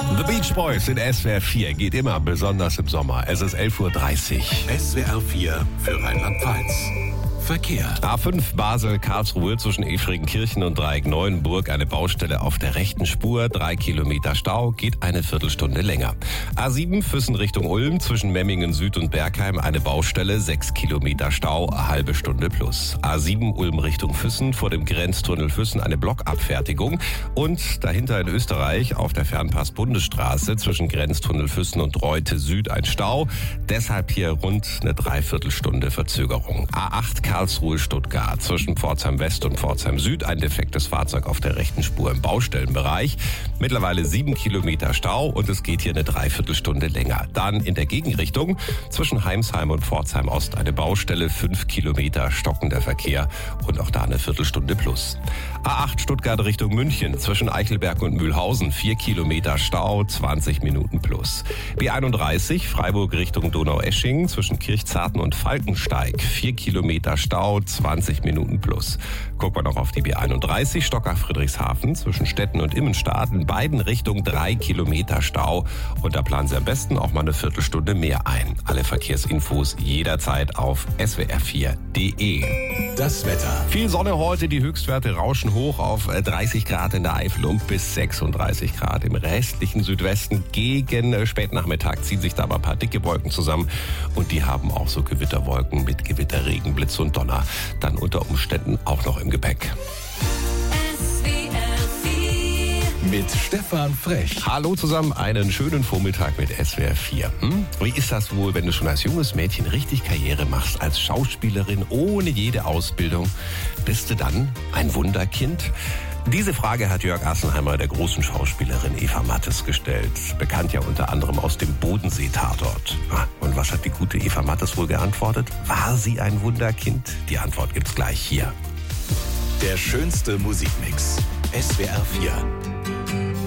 The Beach Boys in SWR 4 geht immer, besonders im Sommer. Es ist 11:30 Uhr. SWR 4 für Rheinland-Pfalz. Verkehr. A5 Basel-Karlsruhe zwischen Efringenkirchen und Dreieck-Neuenburg. Eine Baustelle auf der rechten Spur. 3 Kilometer Stau, geht eine Viertelstunde länger. A7 Füssen Richtung Ulm zwischen Memmingen Süd und Bergheim. Eine Baustelle, 6 Kilometer Stau, halbe Stunde plus. A7 Ulm Richtung Füssen vor dem Grenztunnel Füssen eine Blockabfertigung. Und dahinter in Österreich auf der Fernpass-Bundesstraße zwischen Grenztunnel Füssen und Reute Süd ein Stau. Deshalb hier rund eine Dreiviertelstunde Verzögerung. A8 Karlsruhe-Stuttgart zwischen Pforzheim West und Pforzheim Süd ein defektes Fahrzeug auf der rechten Spur im Baustellenbereich. Mittlerweile 7 Kilometer Stau und es geht hier eine Dreiviertelstunde länger. Dann in der Gegenrichtung zwischen Heimsheim und Pforzheim Ost eine Baustelle, 5 Kilometer stockender Verkehr und auch da eine Viertelstunde plus. A8 Stuttgart Richtung München zwischen Eichelberg und Mühlhausen 4 Kilometer Stau, 20 Minuten plus. B31 Freiburg Richtung Donaueschingen zwischen Kirchzarten und Falkensteig 4 Kilometer Stau, 20 Minuten plus. Gucken wir noch auf die B31 Stockach-Friedrichshafen zwischen Stetten und Immenstadt. In beiden Richtungen 3 Kilometer Stau. Und da planen Sie am besten auch mal eine Viertelstunde mehr ein. Alle Verkehrsinfos jederzeit auf swr4.de. Das Wetter. Viel Sonne heute, die Höchstwerte rauschen hoch auf 30 Grad in der Eifel und bis 36 Grad im restlichen Südwesten. Gegen Spätnachmittag ziehen sich da aber ein paar dicke Wolken zusammen und die haben auch so Gewitterwolken mit Gewitterregen, Blitz und Donner. Dann unter Umständen auch noch im Gepäck. Mit Stefan Frech. Hallo zusammen, einen schönen Vormittag mit SWR 4. Wie ist das wohl, wenn du schon als junges Mädchen richtig Karriere machst, als Schauspielerin ohne jede Ausbildung? Bist du dann ein Wunderkind? Diese Frage hat Jörg Assenheimer der großen Schauspielerin Eva Mattes gestellt. Bekannt ja unter anderem aus dem Bodensee-Tatort. Und was hat die gute Eva Mattes wohl geantwortet? War sie ein Wunderkind? Die Antwort gibt's gleich hier. Der schönste Musikmix. SWR 4.